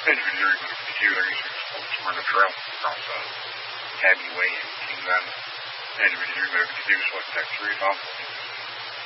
individually with a computer using sports run a trail across Tabby Way in King Island. Individually with a computer select text read off